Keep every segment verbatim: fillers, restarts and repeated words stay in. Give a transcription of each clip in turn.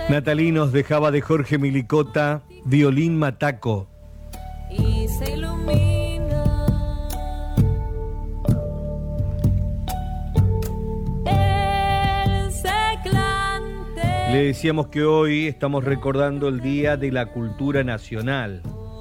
Natalinos dejaba de Jorge Milicota, Violín Mataco. Y se ilumina el seclante. Le decíamos que hoy estamos recordando el Día de la Cultura Nacional.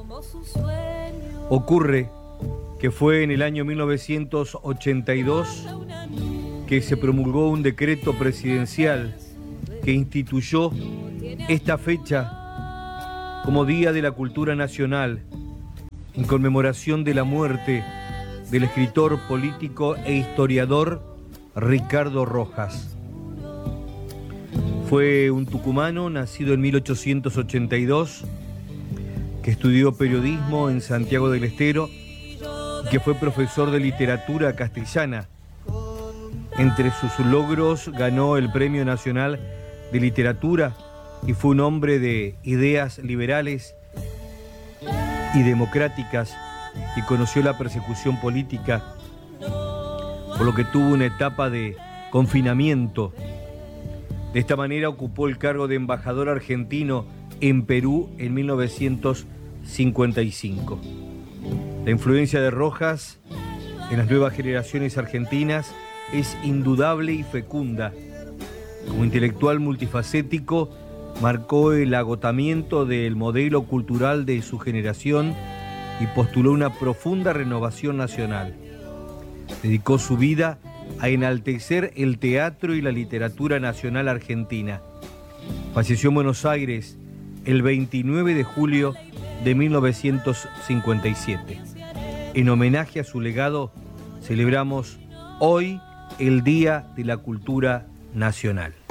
Ocurre que fue en el año mil novecientos ochenta y dos que se promulgó un decreto presidencial que instituyó esta fecha como Día de la Cultura Nacional en conmemoración de la muerte del escritor, político e historiador Ricardo Rojas. Fue un tucumano nacido en mil ochocientos ochenta y dos que estudió periodismo en Santiago del Estero y que fue profesor de literatura castellana. Entre sus logros ganó el Premio Nacional de Literatura y fue un hombre de ideas liberales y democráticas y conoció la persecución política, por lo que tuvo una etapa de confinamiento. De esta manera ocupó el cargo de embajador argentino en Perú en mil novecientos cincuenta y cinco. La influencia de Rojas en las nuevas generaciones argentinas es indudable y fecunda. Como intelectual multifacético, marcó el agotamiento del modelo cultural de su generación y postuló una profunda renovación nacional. Dedicó su vida a enaltecer el teatro y la literatura nacional argentina. Falleció en Buenos Aires el veintinueve de julio de mil novecientos cincuenta y siete. En homenaje a su legado, celebramos hoy el Día de la Cultura Nacional.